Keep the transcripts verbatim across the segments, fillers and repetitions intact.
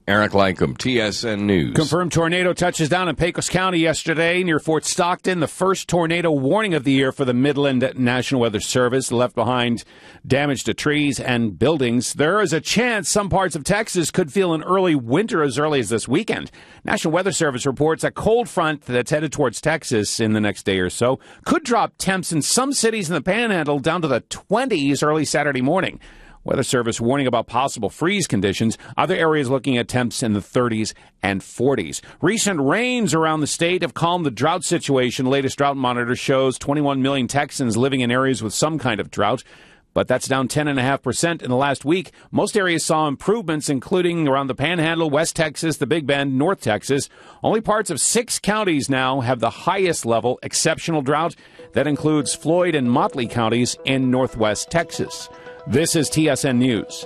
Eric Lycum, T S N News. Confirmed tornado touches down in Pecos County yesterday near Fort Stockton. The first tornado warning of the year for the Midland National Weather Service left behind damage to trees and buildings. There is a chance some parts of Texas could feel an early winter as early as this weekend. National Weather Service reports a cold front that's headed towards Texas in the next day or so could drop temps in some cities in the Panhandle down to the twenties early Saturday morning. Weather Service warning about possible freeze conditions. Other areas looking at temps in the thirties and forties. Recent rains around the state have calmed the drought situation. Latest drought monitor shows twenty-one million Texans living in areas with some kind of drought. But that's down ten point five percent in the last week. Most areas saw improvements, including around the Panhandle, West Texas, the Big Bend, North Texas. Only parts of six counties now have the highest level exceptional drought. That includes Floyd and Motley counties in Northwest Texas. This is T S N News.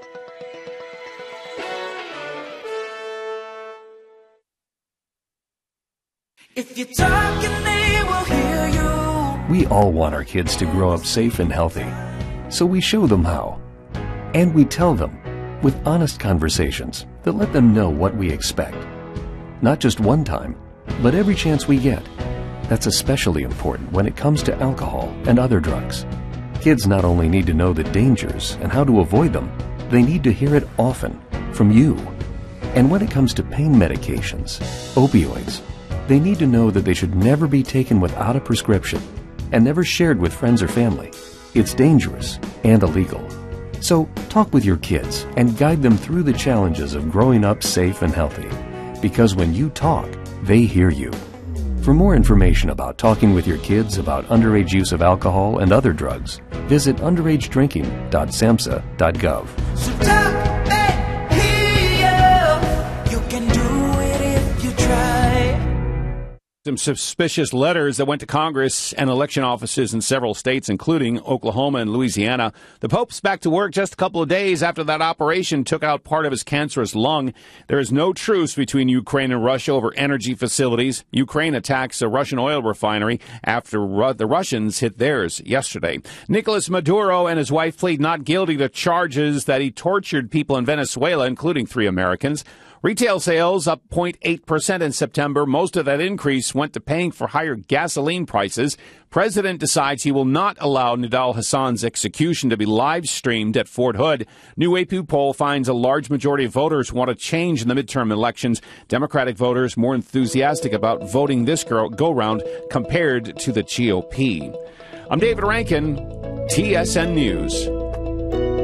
If you're talking, they will hear you. We all want our kids to grow up safe and healthy, so we show them how. And we tell them with honest conversations that let them know what we expect. Not just one time, but every chance we get. That's especially important when it comes to alcohol and other drugs. Kids not only need to know the dangers and how to avoid them, they need to hear it often from you. And when it comes to pain medications, opioids, they need to know that they should never be taken without a prescription and never shared with friends or family. It's dangerous and illegal. So talk with your kids and guide them through the challenges of growing up safe and healthy. Because when you talk, they hear you. For more information about talking with your kids about underage use of alcohol and other drugs, visit underage drinking dot samhsa dot gov. So talk and hear you. You can do it if you try. Some suspicious letters that went to Congress and election offices in several states, including Oklahoma and Louisiana. The Pope's back to work just a couple of days after that operation took out part of his cancerous lung. There is no truce between Ukraine and Russia over energy facilities. Ukraine attacks a Russian oil refinery after Ru- the Russians hit theirs yesterday. Nicolas Maduro and his wife plead not guilty to charges that he tortured people in Venezuela, including three Americans. Retail sales up zero point eight percent in September. Most of that increase went to paying for higher gasoline prices. President decides he will not allow Nidal Hassan's execution to be live-streamed at Fort Hood. New A P poll finds a large majority of voters want a change in the midterm elections. Democratic voters more enthusiastic about voting this go-round compared to the G O P. I'm David Rankin, T S N News.